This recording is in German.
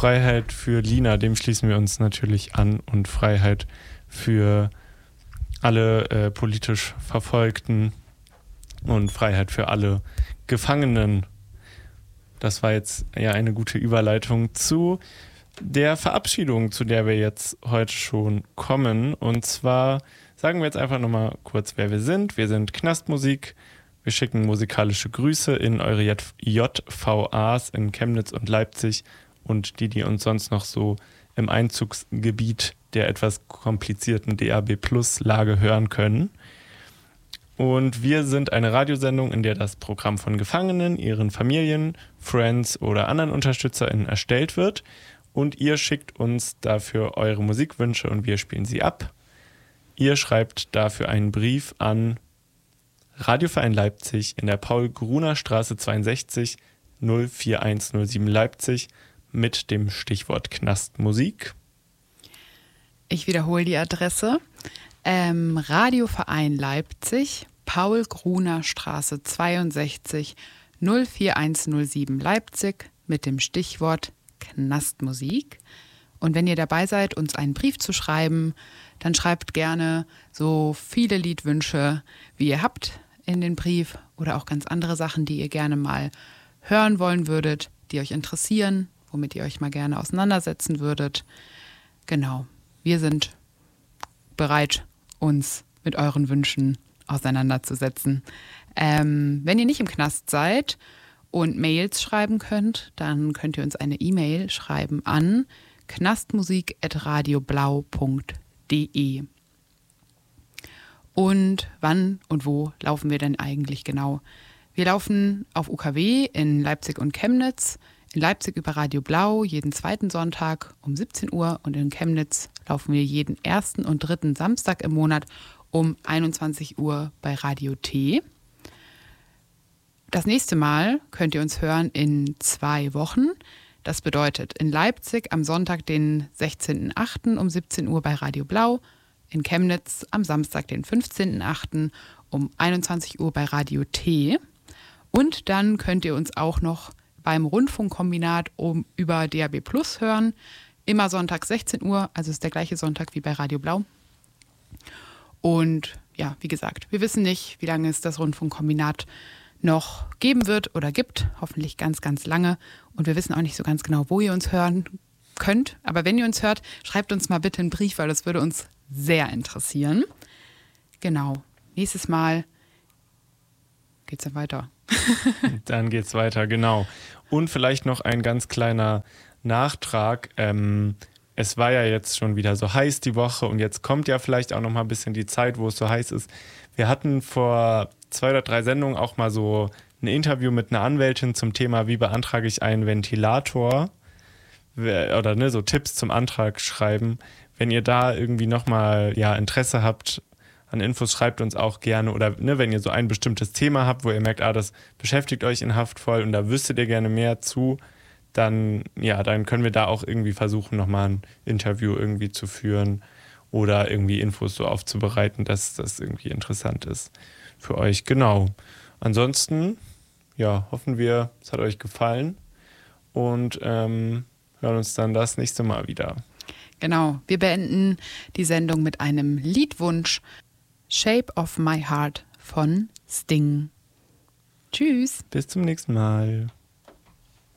Freiheit für Lina, dem schließen wir uns natürlich an, und Freiheit für alle politisch Verfolgten und Freiheit für alle Gefangenen. Das war jetzt ja eine gute Überleitung zu der Verabschiedung, zu der wir jetzt heute schon kommen. Und zwar sagen wir jetzt einfach nochmal kurz, wer wir sind. Wir sind Knastmusik. Wir schicken musikalische Grüße in eure JVAs in Chemnitz und Leipzig und die uns sonst noch so im Einzugsgebiet der etwas komplizierten DAB+-Lage hören können. Und wir sind eine Radiosendung, in der das Programm von Gefangenen, ihren Familien, Friends oder anderen UnterstützerInnen erstellt wird. Und ihr schickt uns dafür eure Musikwünsche und wir spielen sie ab. Ihr schreibt dafür einen Brief an Radioverein Leipzig in der Paul-Gruner-Straße 62 04107 Leipzig mit dem Stichwort Knastmusik. Ich wiederhole die Adresse. Radioverein Leipzig, Paul-Gruner-Straße 62 04107 Leipzig mit dem Stichwort Knastmusik. Und wenn ihr dabei seid, uns einen Brief zu schreiben, dann schreibt gerne so viele Liedwünsche, wie ihr habt in den Brief oder auch ganz andere Sachen, die ihr gerne mal hören wollen würdet, die euch interessieren, womit ihr euch mal gerne auseinandersetzen würdet. Genau, wir sind bereit, uns mit euren Wünschen auseinanderzusetzen. Wenn ihr nicht im Knast seid und Mails schreiben könnt, dann könnt ihr uns eine E-Mail schreiben an knastmusik@radioblau.de. Und wann und wo laufen wir denn eigentlich genau? Wir laufen auf UKW in Leipzig und Chemnitz. In Leipzig über Radio Blau jeden zweiten Sonntag um 17 Uhr und in Chemnitz laufen wir jeden ersten und dritten Samstag im Monat um 21 Uhr bei Radio T. Das nächste Mal könnt ihr uns hören in 2 Wochen. Das bedeutet in Leipzig am Sonntag, den 16.08. um 17 Uhr bei Radio Blau, in Chemnitz am Samstag, den 15.08. um 21 Uhr bei Radio T. Und dann könnt ihr uns auch noch beim Rundfunkkombinat über DAB+ hören. Immer Sonntag 16 Uhr, also ist der gleiche Sonntag wie bei Radio Blau. Und ja, wie gesagt, wir wissen nicht, wie lange es das Rundfunkkombinat noch geben wird oder gibt. Hoffentlich ganz, ganz lange. Und wir wissen auch nicht so ganz genau, wo ihr uns hören könnt. Aber wenn ihr uns hört, schreibt uns mal bitte einen Brief, weil das würde uns sehr interessieren. Genau. Nächstes Mal geht's dann weiter. Dann geht's weiter, genau. Und vielleicht noch ein ganz kleiner Nachtrag. Es war ja jetzt schon wieder so heiß die Woche und jetzt kommt ja vielleicht auch noch mal ein bisschen die Zeit, wo es so heiß ist. Wir hatten vor 2 oder 3 Sendungen auch mal so ein Interview mit einer Anwältin zum Thema, wie beantrage ich einen Ventilator oder ne, so Tipps zum Antrag schreiben. Wenn ihr da irgendwie nochmal Interesse habt an Infos, schreibt uns auch gerne. Oder ne, wenn ihr so ein bestimmtes Thema habt, wo ihr merkt, das beschäftigt euch in Haft voll und da wüsstet ihr gerne mehr zu, dann können wir da auch irgendwie versuchen, nochmal ein Interview irgendwie zu führen oder irgendwie Infos so aufzubereiten, dass das irgendwie interessant ist für euch. Genau. Ansonsten, hoffen wir, es hat euch gefallen und hören uns dann das nächste Mal wieder. Genau, wir beenden die Sendung mit einem Liedwunsch: Shape of My Heart von Sting. Tschüss. Bis zum nächsten Mal.